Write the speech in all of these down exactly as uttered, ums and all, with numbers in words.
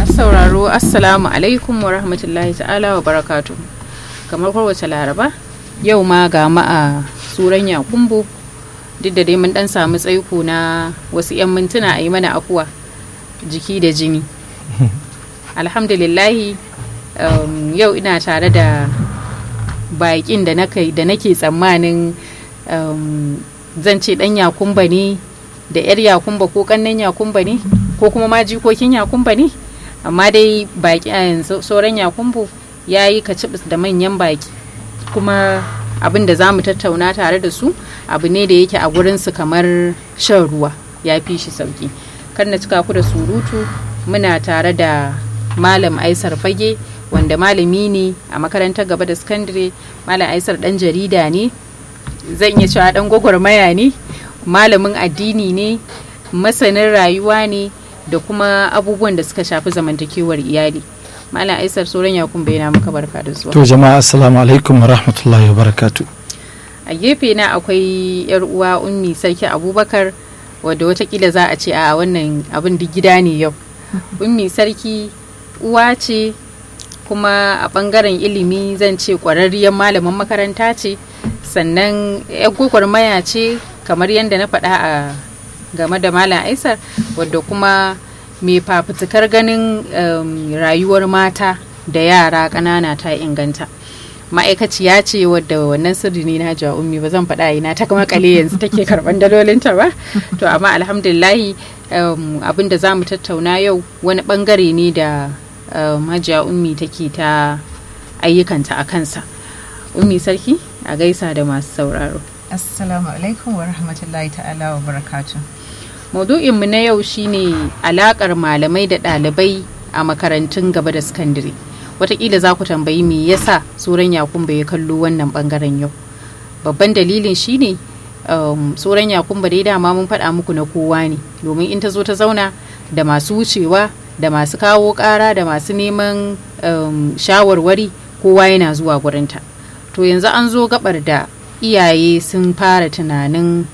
sauraro assalamu alaikum wa rahmatullahi ta'ala wa barakatu. Kamar kowace laraba yau ma ga ma a suran yakumbo, duk da dai mun dan samu tsaiko na wasu 'yan mintuna a yi mana afuwa jiki da jini. Alhamdulillahi um, yau ina tare da baƙin da nake tsammanin um, zan ce dan yakumba ne da 'yar yakumba ko kannan yakumba ne ko kuma ma jikokin yakumba ne, amma dai baki a sauran yakumbu ya yi kacibis da manyan baki, kuma abin da za mu tattauna tare da su abu ne da yake a gurinsu kamar shan ruwa, ya fi shi sauki. Kar na cika ku da surutu, muna tare da Malam Aisar Fage, wanda malami ne a makarantar gaba da sakandare. Malam Aisar dan jarida ne, zan iya cewa dan gwagwarmaya ne, malamin addini ne, masanin rayuwa ne da kuma abubuwan da suka shafi zamantakewar iyali. Malam Aisar sauran yakun bayyana maka barka da zuwa. To jama'a assalamu alaikum wa rahmatullahi wa barakatuh. A gefe na akwai yar uwa Ummi Sarki Abubakar, wadda watakila za a ce a wannan abin da gida ne yau. Ummi Sarki uwa ce, kuma a bangaren ilimi zan ce kwararriyar malamin makaranta ce, sannan yar gwagwarmaya ce kamar yadda na faɗa a game da Malam Aisar, wadda kuma mai fafutukar ganin um, rayuwar mata da yara ƙanana ta inganta. Ma'aikaciya ce wadda wannan sirri ne na ja Ummi ba zan faɗa ina ta kuma kale yanzu take karɓan dalolinta ba. To amma alhamdulillahi um, abin da za mu tattauna yau wani ɓangare ne da um, Hajiya Ummi take ta ayyukanta a kansa. Ummi Sarki a gaisa da masu sauraro. Assalamu alaikum wa rahmatullahi ta'ala wa barakatuh. Maudu'inmu na yau shine alakar malamai da ɗalibai a makarantun gaba da sakandare. Wataƙila za ku tambayi me yasa Suran Yakumba ya kallo wannan bangaren yau. Babban dalilin shine um, Suran Yakumba dai dama mun faɗa muku na kowa ne, domin in ta zo ta zauna da masu wucewa, da masu kawo ƙara, da masu neman um, shawarwari, kowa yana zuwa gurinta. To yanzu an zo gabar da iyaye sun fara tunanin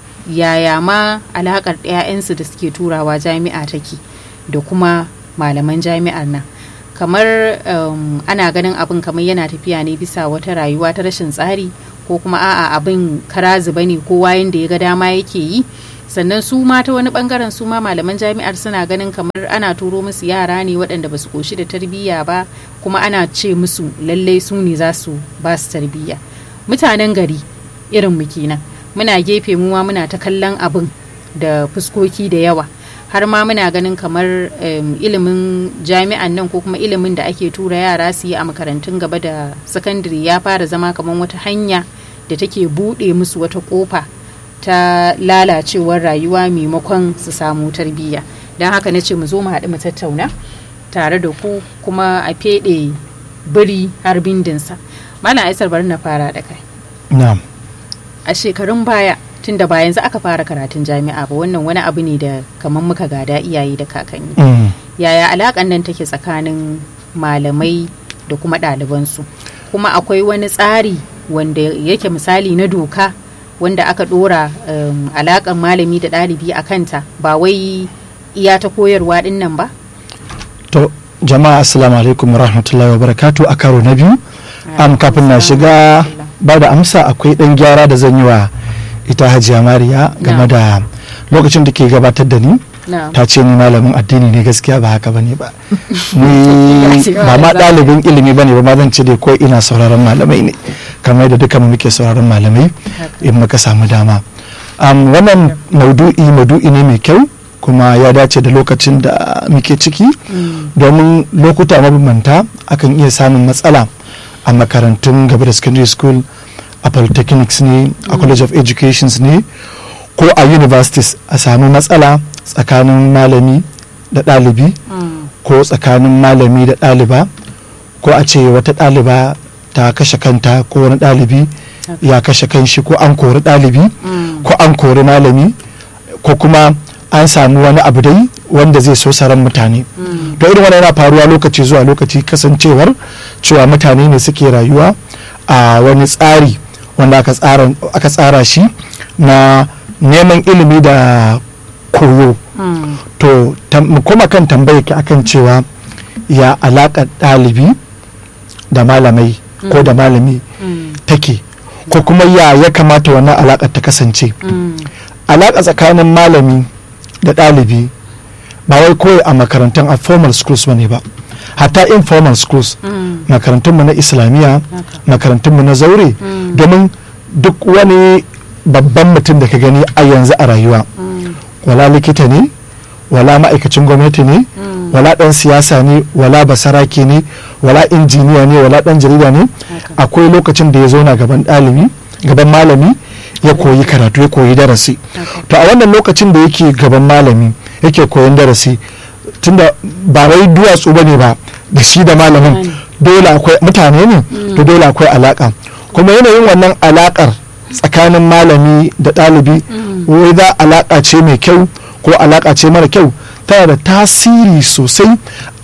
yaya ma alakar 'ya'yansu da suke turawa jami'a take da kuma malaman jami'ar nan. Kamar um, ana ganin abin kamar yana tafiya ne bisa wata rayuwa ta rashin tsari, ko kuma a'a abin karazuba ne kowa yanda ya ga dama yake yi. Sannan su ma ta wani bangaren su ma malaman jami'ar suna ganin kamar ana turo musu yara ne waɗanda ba su koshi da tarbiyya ba, kuma ana ce musu lallai su ne za su ba su tarbiyya. Mutanen gari irin mu kenan, muna gefe mu ma muna ta kallon abin da fuskoki da yawa, har ma muna ganin kamar um, ilimin jami'an nan ko kuma ilimin da ake tura yara su yi a makarantun gaba da sakandare ya fara zama kamar wata hanya da take buɗe musu wata ƙofa ta lalacewar rayuwa maimakon su samu tarbiyya. Don haka na ce mu zo mu haɗu mu tattauna tare da ku, kuma a feɗe biri har bindinsa. Malam Aisar bari na fara da kai. Na'am. A shekarun baya, tun da ba yanzu aka fara karatun jami'a ba, wannan wani abu ne da kamar muka gada iyaye da kakanni. Mm. Yaya alakan nan take tsakanin malamai da kuma ɗalibansu? Kuma akwai wani tsari wanda yake misali na doka wanda aka ɗora um, alakan malami da ɗalibi a kanta, ba wai iya ta koyarwa ɗin nan ba? To jama'a assalamu alaikum wa rahmatullahi wa barakatu. A karo na biyu am kafin na shiga ba da amsa, akwai ɗan gyara da zan yi wa ita Hajiya Mariya game da lokacin da ke gabatar da ni. Ta ce ni malamin addini ne, gaskiya ba haka bane ba. Ni ba ma ɗalibin ilimi bane ba, ma zan ce dai ko ina sauraron malamai ne, kamar da duka muke sauraron malamai in muka samu dama. Um, wannan maudu'i maudu'i ne mai kyau, kuma ya dace da lokacin da muke ciki, domin lokuta mabambanta akan iya samun matsala a makarantun gaba da secondary school, a polytechnics ne, a college of education ne, ko a universities a samu matsala tsakanin malami da ɗalibi, ko tsakanin malami da ɗaliba, ko a ce wata ɗaliba ta kashe kanta, ko wani ɗalibi ya kashe kanshi, ko an kori ɗalibi, ko an kori malami, ko kuma an sami wani abu dai wanda zai so saran mutane. To irin wannan yana faruwa lokaci zuwa lokaci, kasancewar cewa mutane ne suke rayuwa a wani tsari wanda aka tsara aka tsara shi na neman ilimi da koyo. To mu koma kan tambayar ki akan cewa ya alaƙar ɗalibi da malamai ko da malami take, ko kuma ya ya kamata wannan alaƙar ta kasance. Alaƙa tsakanin malami da ɗalibi ba wai kawai a makarantun a formal schools ba ne ba, hatta informal schools, makarantunmu na islamiyya, makarantunmu na zaure, domin duk wani babban mutum da ka gani a yanzu a rayuwa, wala likita ne, wala ma'aikacin gwamnati ne, wala ɗan siyasa ne, wala basarake ne, wala injiniya ne, wala ɗan jarida ne, akwai lokacin da ya zauna gaban ɗalibi, gaban malami, ya koyi karatu, ya koyi darasi. To a wannan lokacin da yake gaban malami yake koyon darasi, tunda ba wai duwatsu ba ne ba da shi da malamin, dole akwai mutane ne, to dole akwai alaka, kuma yanayin wannan alakar tsakanin malami da ɗalibi, wai za alaka ce mai kyau ko alaka ce mara kyau, tana da tasiri sosai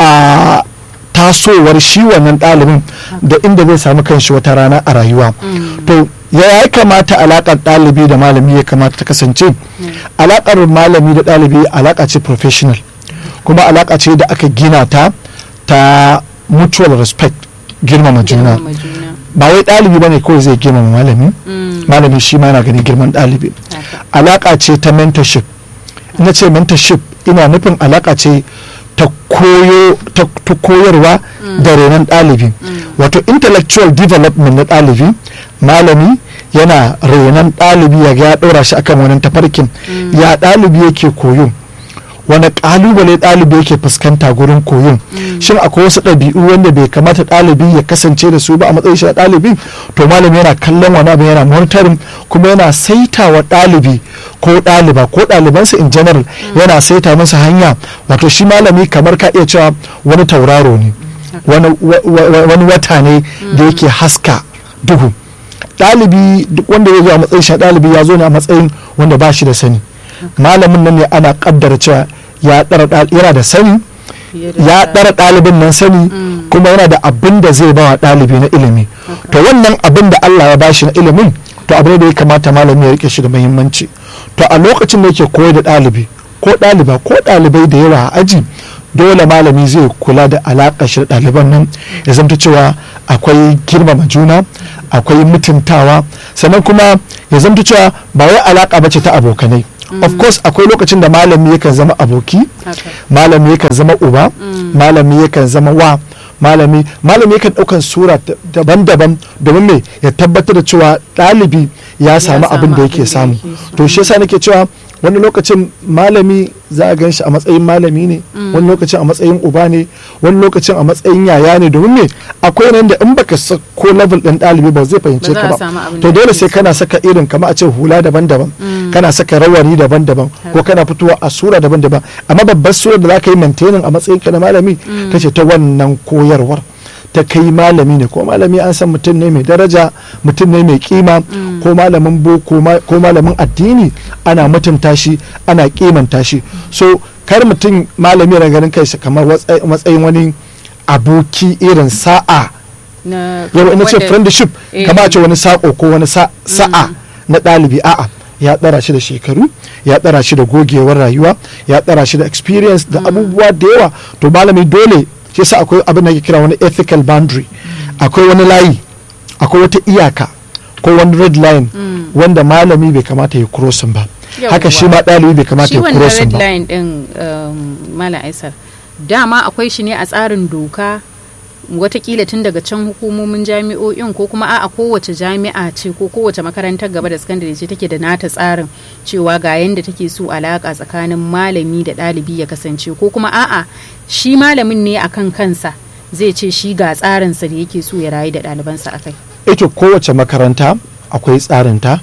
a tasowar shi wannan ɗalibin da inda zai samu kanshi wata rana a rayuwa. To ya kamata alakar ɗalibi da malami ya kamata ta kasance? Alakar malami da ɗalibi alaka ce professional, kuma alaka ce da aka gina ta ta mutual respect, girmama juna. Ba wai ɗalibi bane kawai zai girmama malami, malami shi ma yana ganin girman ɗalibi. Alaka ce ta mentorship. Ina ce mentorship ina nufin alaka ce ta koyo ta koyarwa da renon ɗalibi, wato intellectual development na ɗalibi. Malami yana renon ɗalibi ya ya ɗora shi akan wani tafarkin, ya ɗalibi yake koyo, wani ƙalubale ɗalibi yake fuskanta gurin koyon, shin akwai wasu ɗabi'u wanda bai kamata ɗalibi ya kasance da su ba a matsayin shi na ɗalibi? To malami yana kallon wani abu, yana monitoring, kuma yana saita wa ɗalibi ko ɗaliba ko ɗalibansa in general, yana saita masa hanya. Wato shi malami kamar ka iya cewa wani tauraro ne, wani wata ne da yake haska duhu. Ɗalibi duk wanda ya zo a matsayin shi ɗalibi ya zo ne a matsayin wanda ba shi da sani. Malamin nan ne ana kaddara cewa ya yana da sani, ya ɗara ɗalibin nan sani, kuma yana da abin da zai ba wa ɗalibi na ilimi. To wannan abin da Allah ya bashi na ilimin, to abin da ya kamata malami ya rike shi da muhimmanci. To a lokacin da yake koyar da ɗalibi ko ɗaliba ko ɗalibai da yawa a aji, dole malami zai kula da alaƙa shi da ɗaliban nan, ya zamta cewa akwai girmama juna, akwai mutuntawa, sannan kuma ya zamta cewa ba wai alaƙa bace ta abokanai. Of course akwai lokacin da malami yakan zama aboki, malami yakan zama uba, malami yakan zama wa, malami malami yakan ɗaukan sura daban-daban domin me ya tabbatar da cewa ɗalibi ya samu abin da yake samu. To shi yasa nake cewa wani lokacin malami za a gan shi a matsayin malami ne, wani lokacin a matsayin uba ne, wani lokacin a matsayin yaya ne, domin me akwai nan da in baka sako level ɗin ɗalibi ba zai fahimce ka ba. To dole sai kana saka irin kama a ce hula daban-daban, kana saka rawani daban-daban, ko kana fitowa a sura daban-daban, amma babbar sura da za ka yi maintaining a matsayin ka na malami ta ce ta wannan koyarwar ta kai malami ne, ko malami an san mutum ne mai daraja, mutum ne mai kima, ko malamin boko ko malamin addini ana mutunta shi, ana kimanta shi. So kar mutum malami yana ganin kai kamar matsayin wani aboki irin sa'a, yau ina ce friendship kama a ce wani sako ko wani sa'a na ɗalibi. A'a, ya ɗara shi da shekaru, ya ɗara shi da gogewar rayuwa, ya ɗara shi da experience da abubuwa da yawa. To malami dole shi yasa akwai abin da ke kira wani ethical boundary, akwai wani layi, akwai wata iyaka ko wani red line wanda malami bai kamata ya crossing ba, haka shi ma ɗalibi bai kamata ya crossing ba. Shi wannan red line din Malam Aisar dama akwai shi ne a tsarin doka, watakila tun daga can hukumomin jami'o'in, ko kuma a kowace jami'a ce ko kowace makarantar gaba da sakandare ce take da nata tsarin cewa ga yanda take so alaka tsakanin malami da ɗalibi ya kasance, ko kuma a'a shi malamin ne akan kansa zai ce shi ga tsarinsa da yake so ya rayu da ɗalibansa akai. Ito kowace makaranta akwai tsarinta,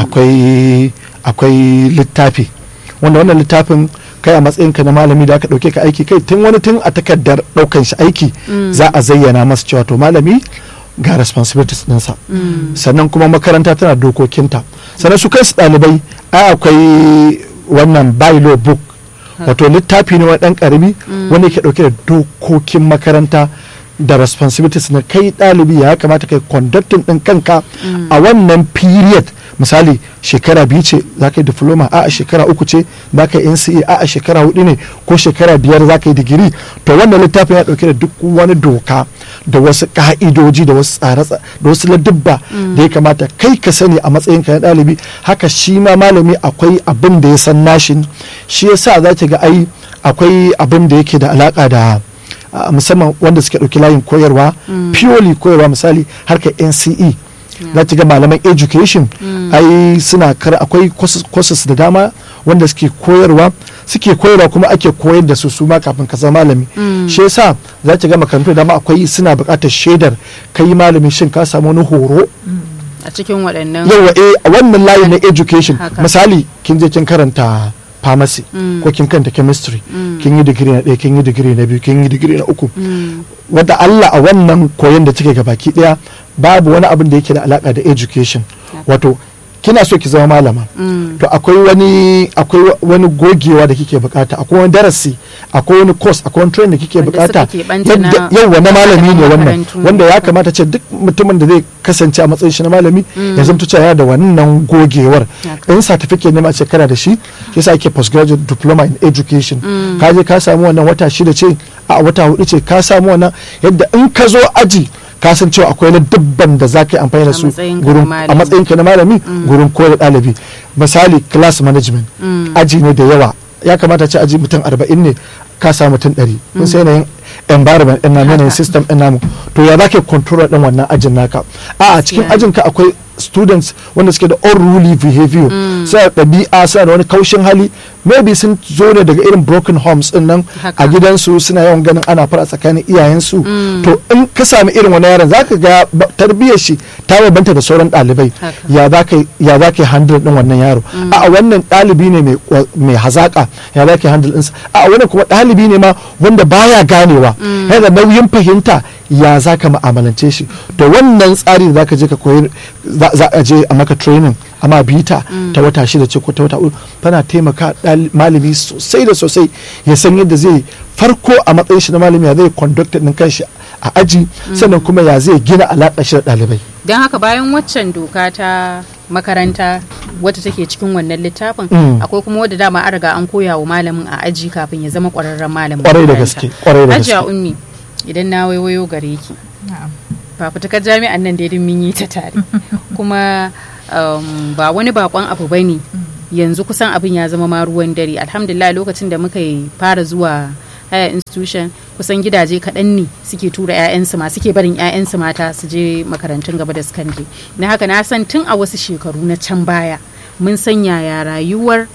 akwai akwai littafi wanda wannan littafin kai a matsayinka na malami da aka dauke ka aiki, kai tun wani tun a takardar daukan shi aiki za a zayyana masa cewa to malami ga responsibilities ɗinsa, sannan kuma makaranta tana dokokinta, sannan su kansu ɗalibai ai akwai wannan bylaw book, wato littafi ne wani ɗan ƙarami wanda yake ɗauke da dokokin makaranta da responsibilities na kai ɗalibi ya kamata kai conducting ɗin kanka a wannan period misali shekara biyu ce za ka yi diploma, a shekara uku ce za ka yi N C A, a shekara hudu ne ko shekara biyar za ka yi digiri. To wannan littafin ya dauke da duk wani doka da wasu ka'idoji da wasu tsare da wasu ladubba da ya kamata kai ka sani a matsayin ka na ɗalibi. Haka shi ma malami akwai abin da ya san nashin, shi yasa za ki ga ai akwai abin da yake da alaka da Uh, musamman wanda suke ɗauki layin koyarwa mm. purely koyarwa, misali harkar N C E za yeah. ta ga malaman education mm. ai suna kar akwai courses da dama wanda suke koyarwa suke koyarwa kuma ake koyar da su su ma kafin ka zama malami. mm. shi yasa za ta ga makarantu da dama akwai suna buƙatar shaidar kai malamin shin ka samu wani horo mm. a cikin waɗannan yawa eh a wannan layin na education. Haka. Misali kin je kin karanta pharmacy mm. ko kin kanta chemistry mm. kin yi digiri na ɗaya kin yi digiri na biyu kin yi digiri na uku mm. wadda Allah a wannan koyon da take gabaki ɗaya babu wani abin da yake da alaka da education. Okay. Wato kina so ki zama malama mm. to akwai wani akwai wani gogewa da kike bukata, akwai wani darasi, akwai wani course, akwai wani training da kike bukata yau na malami ne wannan wanda ya kamata ce duk mutumin da zai kasance a matsayin shi na malami mm. ya zamto cewa yana da wannan gogewar. Okay. In certificate ne ma ce kana da shi yasa ake postgraduate diploma in education. mm. ka je ka samu wannan wata shida ce a wata hudu ce ka samu wannan yadda in ka zo aji ka san cewa akwai na dubban da za ka yi amfani da su a matsayin ka na malami gurin koyar ɗalibi. Misali class management mm. aji ne da yawa, ya kamata ce aji mutum arba'in ne ka sa mutum ɗari. kun sai yanayin environment ɗin namu yanayin system ɗin namu, to ya za ka control ɗin wannan ajin naka. a cikin ajin ka akwai students wanda suke da unruly behavior, mm. suna da ɗabi'a, suna da wani kaushin hali, maybe sun zo ne daga irin broken homes din nan a gidansu, suna yawan ganin ana fara tsakanin iyayensu. mm. To in ka sami irin wani yaron zaka ga tarbiyyar shi ta bambanta da sauran ɗalibai. ya za ka ya za ka handle din wannan yaro. mm. a wannan ɗalibi ne mai mai hazaka, ya za ka handle din sa. a wannan kuma ɗalibi ne ma wanda baya ganewa, mm. yana da nauyin fahimta, ya za ka mu'amalance shi. To wannan tsari da zaka je ka koyi, za a je a maka training amma bita mm. ta wata shida ce ko ta wata uku, tana taimaka malami sosai da sosai ya san yadda zai farko a matsayin shi na malami ya zai conduct din kanshi a aji. mm. sannan kuma ya zai gina alaƙa shi da ɗalibai. Don haka bayan waccan doka ta makaranta wata take cikin wannan littafin mm. akwai kuma wadda dama an riga an koya wa malamin a aji kafin ya zama ƙwararren malamin. Kwarai da gaske, kwarai da gaske. Hajiya Ummi, idan na waiwayo gare ki. Na'am. Fafutukar jami'an nan da mun yi ta tare kuma um, ba wani bakon abu ba ne. Yanzu kusan abin ya zama ma ruwan dare. Alhamdulillah lokacin da muka fara zuwa higher institution kusan gidaje kaɗan ne suke tura 'ya'yansu ma suke barin 'ya'yansu mata su je makarantun gaba da sakandare. Na haka na san tun a wasu shekaru na can baya mun san yaya rayuwar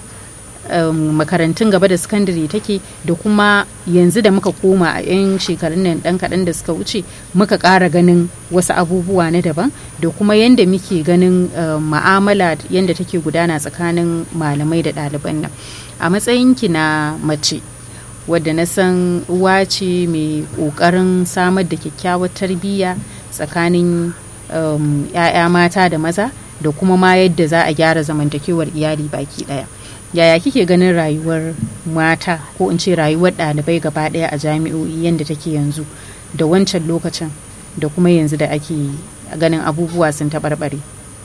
Um, makarantun gaba da sakandare take, da kuma yanzu da muka koma a 'yan shekarun nan dan kaɗan da suka wuce muka ƙara ganin wasu abubuwa na daban, da kuma yadda muke ganin uh, ma'amala yadda take gudana tsakanin malamai da ɗaliban nan. A matsayinki na mace wadda na san uwa ce mai ƙoƙarin samar da kyakkyawar tarbiyya tsakanin um, 'ya'ya mata da maza, da kuma ma yadda za a gyara zamantakewar iyali baki ɗaya. Yaya kike ganin rayuwar mata ko in ce rayuwar ɗalibai gaba ɗaya a jami'o'i yadda take yanzu da wancan lokacin da kuma yanzu da ake ganin abubuwa sun taɓarɓare?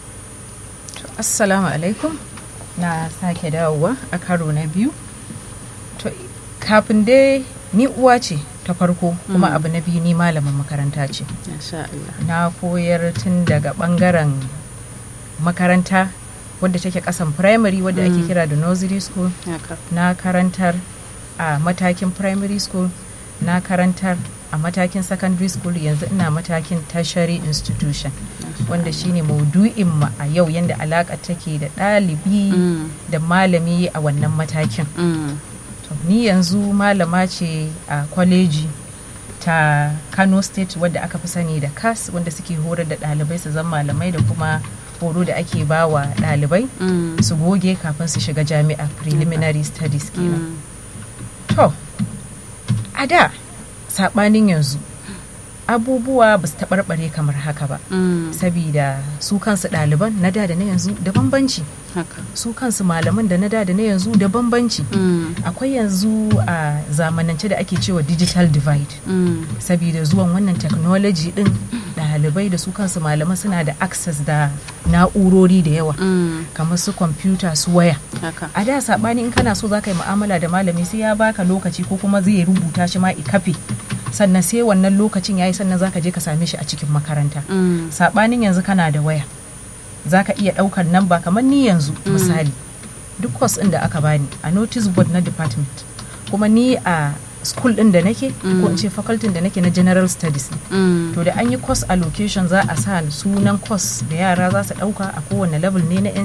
Assalamu alaikum, na sake dawowa a karo na biyu. To kafin dai ni uwa ce ta farko, kuma mm. abu na biyu ni malamin makaranta ce. Na koyar tun daga ɓangaren makaranta wadda take kasan primary wadda mm. ake kira da nursery school. Okay. Na karantar a matakin primary school, na karantar a matakin secondary school, yanzu ina matakin tertiary institution. Okay. Wanda shine maudu'in mu a yau, yanda alaka take da ɗalibi mm. da malami a wannan matakin. mm. To, ni yanzu malama ce a kwaleji ta Kano State wadda aka fi sani da C A S, wanda suke horar da ɗalibai su zama malamai da kuma horo da ake ba wa ɗalibai mm. su goge kafin su shiga jami'a, preliminary mm. studies kenan. mm. To a da saɓanin yanzu abubuwa ba su taɓarɓare kamar haka ba. mm. Sabida su kansu ɗaliban na da da na yanzu da bambanci. Haka. Su kansu malaman da na da da na yanzu da bambanci. mm. Akwai yanzu a zamanance da ake cewa digital divide. mm. Sabida zuwan wannan technology din ɗalibai da su kansu malaman suna da access da na'urori da yawa Mm. kamar su kwamfuta su waya. Haka. A da saɓani in kana so za ka yi mu'amala da malami sai ya baka lokaci ko kuma zai rubuta shi ma i kafe sannan sai wannan lokacin yayi sannan za ka je ka same shi a cikin makaranta. Mm. Saɓanin yanzu kana da waya za ka iya ɗaukar namba kamar ni yanzu misali duk course ɗin da aka bani a notice board na department kuma ni a school ɗin da nake ko in ce faculty da nake na general studies ne. Mm. To da an yi course allocation za a sa sunan course da yara za su ɗauka a kowane level ne na